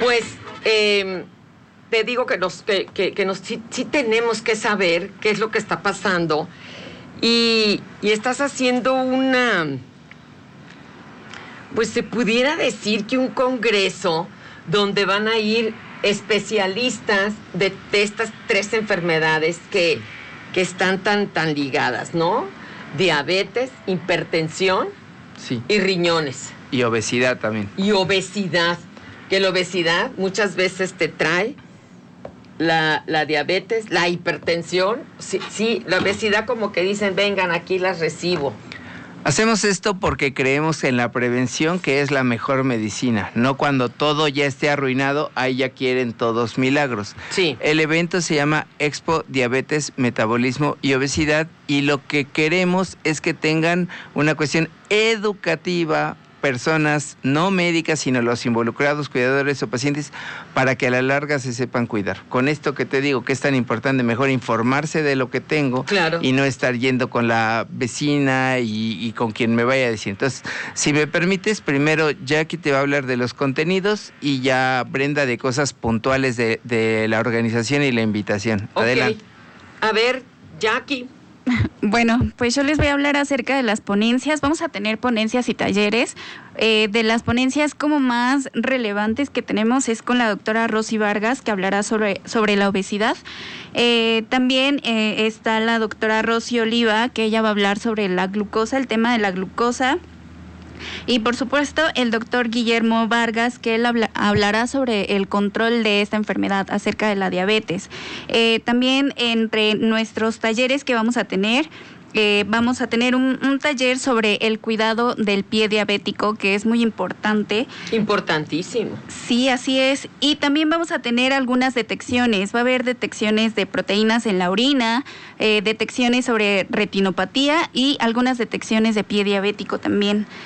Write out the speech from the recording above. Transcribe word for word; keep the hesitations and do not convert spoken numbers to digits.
Pues eh, te digo que nos, que, que, que nos sí, sí tenemos que saber qué es lo que está pasando y, y estás haciendo una, pues se pudiera decir que un congreso donde van a ir especialistas de, de estas tres enfermedades que, que están tan, tan ligadas, ¿no? Diabetes, hipertensión, sí, y riñones. Y obesidad también. Y obesidad, que la obesidad muchas veces te trae la, la diabetes, la hipertensión, sí, sí, la obesidad como que dicen, vengan, aquí las recibo. Hacemos esto porque creemos en la prevención, que es la mejor medicina, no cuando todo ya esté arruinado, ahí ya quieren todos milagros. Sí. El evento se llama Expo Diabetes, Metabolismo y Obesidad, y lo que queremos es que tengan una cuestión educativa, personas no médicas, sino los involucrados, cuidadores o pacientes, para que a la larga se sepan cuidar. Con esto que te digo, que es tan importante, mejor informarse de lo que tengo, claro, y no estar yendo con la vecina y, y con quien me vaya a decir. Entonces, si me permites, primero Jackie te va a hablar de los contenidos y ya Brenda de cosas puntuales de, de la organización y la invitación. Okay. Adelante. A ver, Jackie. Bueno, pues yo les voy a hablar acerca de las ponencias. Vamos a tener ponencias y talleres. Eh, de las ponencias como más relevantes que tenemos es con la doctora Rosy Vargas, que hablará sobre, sobre la obesidad. Eh, también eh, está la doctora Rosy Oliva, que ella va a hablar sobre la glucosa, el tema de la glucosa. Y por supuesto el doctor Guillermo Vargas, que él habla, hablará sobre el control de esta enfermedad, acerca de la diabetes. Eh, también entre nuestros talleres que vamos a tener, eh, vamos a tener un, un taller sobre el cuidado del pie diabético, que es muy importante. Importantísimo. Sí, así es. Y también vamos a tener algunas detecciones. Va a haber detecciones de proteínas en la orina, eh, detecciones sobre retinopatía y algunas detecciones de pie diabético también.